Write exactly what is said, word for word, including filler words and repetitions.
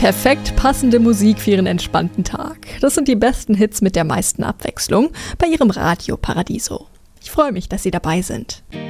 Perfekt passende Musik für Ihren entspannten Tag. Das sind die besten Hits mit der meisten Abwechslung bei Ihrem Radio Paradiso. Ich freue mich, dass Sie dabei sind.